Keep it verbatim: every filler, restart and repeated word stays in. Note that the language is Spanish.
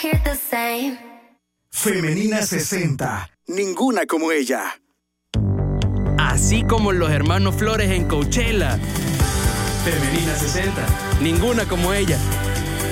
hear the same. Femenina sesenta. Ninguna como ella. Así como los hermanos Flores en Coachella. Femenina sesenta. Ninguna como ella.